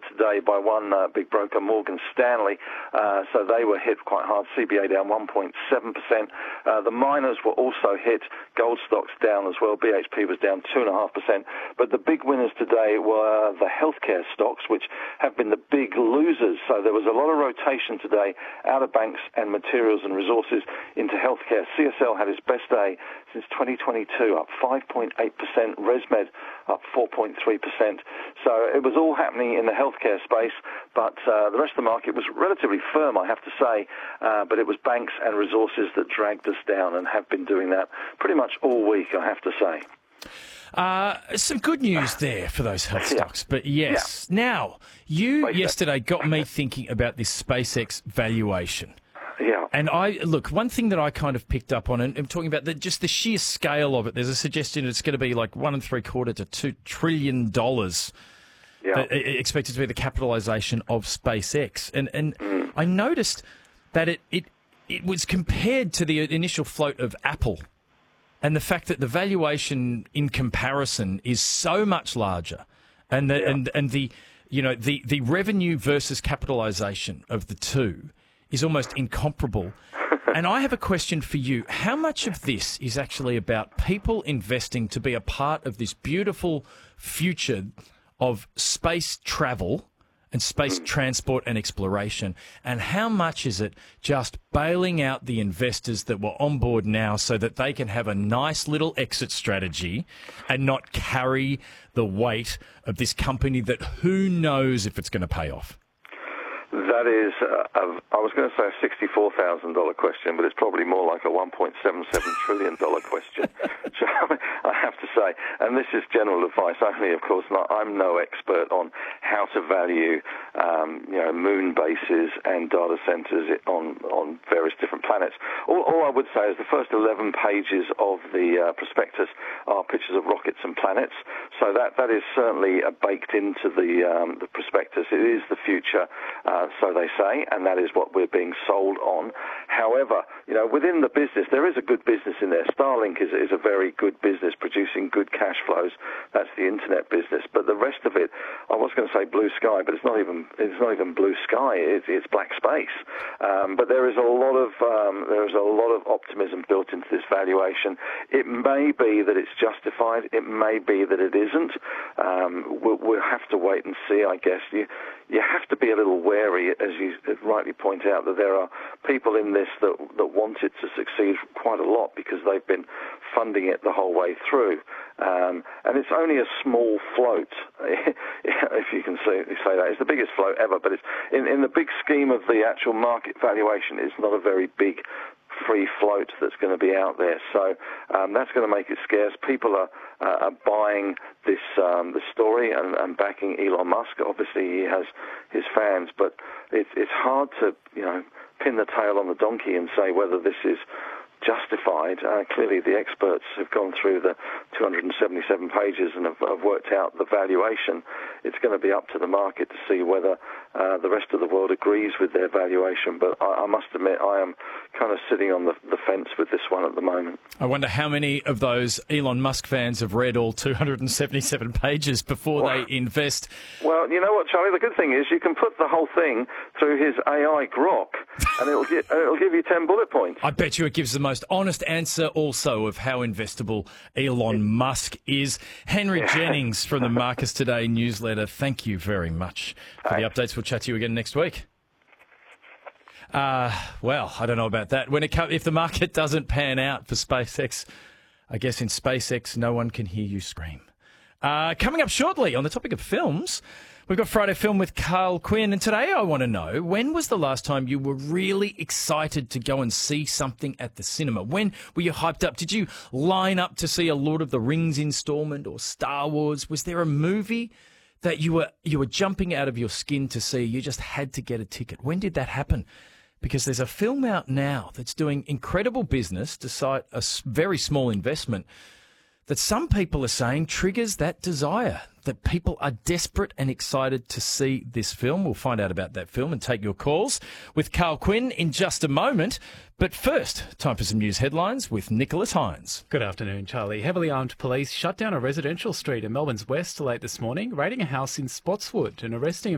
today by one big broker, Morgan Stanley. So they were hit quite hard. CBA down 1.7%. The miners were also hit. Gold stocks down as well. BHP was down 2.5%. But the big winners today were the healthcare stocks, which have been the big losers. So there was a lot of rotation today out of banks and materials and resources into healthcare. CSL had its best day since 2022, up 5.8%. ResMed up 4.3%. So it was all happening in the healthcare space, but the rest of the market was relatively firm, I have to say. But it was banks and resources that dragged us down and have been doing that pretty much all week, I have to say. Some good news there for those health stocks, but yes. Yeah. Now, you yesterday got me thinking about this SpaceX valuation. Yeah. And one thing that I kind of picked up on, and I'm talking about just the sheer scale of it, there's a suggestion it's going to be like $1.75 to $2 trillion expected to be the capitalisation of SpaceX. And I noticed that it was compared to the initial float of Apple. And the fact that the valuation in comparison is so much larger, and the revenue versus capitalisation of the two is almost incomparable. And I have a question for you. How much of this is actually about people investing to be a part of this beautiful future of space travel and space transport and exploration? And how much is it just bailing out the investors that were on board now so that they can have a nice little exit strategy and not carry the weight of this company that who knows if it's going to pay off? That is, I was going to say a $64,000 question, but it's probably more like a $1.77 trillion question, I have to say. And this is general advice only, of course. I'm no expert on how to value, moon bases and data centers on various different planets. All I would say is the first 11 pages of the prospectus are pictures of rockets and planets. So that is certainly baked into the prospectus. It is the future. So they say, and that is what we're being sold on. However, within the business, there is a good business in there. Starlink is a very good business, producing good cash flows. That's the internet business. But the rest of it, I was going to say blue sky, but it's not even blue sky. It's black space. But there is a lot of optimism built into this valuation. It may be that it's justified. It may be that it isn't. We'll have to wait and see, I guess. You have to be a little wary, as you rightly point out, that there are people in this that want it to succeed quite a lot because they've been funding it the whole way through. And it's only a small float, if you can say that. It's the biggest float ever, but it's in the big scheme of the actual market valuation, it's not a very big free float that's going to be out there. So that's going to make it scarce. People are buying this story and backing Elon Musk. Obviously, he has his fans, but it's hard to pin the tail on the donkey and say whether this is justified. Clearly, the experts have gone through the 277 pages and have worked out the valuation. It's going to be up to the market to see whether the rest of the world agrees with their valuation. But I must admit, I am kind of sitting on the fence with this one at the moment. I wonder how many of those Elon Musk fans have read all 277 pages before they invest. Well, you know what, Charlie? The good thing is you can put the whole thing through his AI Grok, and it'll give you 10 bullet points. I bet you it gives the most honest answer also of how investable Elon Musk is. Henry Jennings from the Marcus Today newsletter, thank you very much for the updates. We'll chat to you again next week. Well, I don't know about that. If the market doesn't pan out for SpaceX, I guess in SpaceX no one can hear you scream. Coming up shortly on the topic of films, we've got Friday Film with Carl Quinn, and today I want to know, when was the last time you were really excited to go and see something at the cinema? When were you hyped up? Did you line up to see a Lord of the Rings installment or Star Wars? Was there a movie that you were jumping out of your skin to see? You just had to get a ticket. When did that happen? Because there's a film out now that's doing incredible business despite a very small investment that some people are saying triggers that desire, that people are desperate and excited to see this film. We'll find out about that film and take your calls with Carl Quinn in just a moment. But first, time for some news headlines with Nicholas Hines. Good afternoon, Charlie. Heavily armed police shut down a residential street in Melbourne's west late this morning, raiding a house in Spotswood and arresting